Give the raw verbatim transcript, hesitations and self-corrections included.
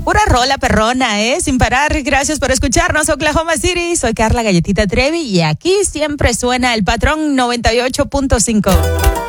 Pura rola perrona, ¿eh? Sin parar. Gracias por escucharnos, Oklahoma City. Soy Carla Galletita Trevi y aquí siempre suena el Patrón noventa y ocho punto cinco.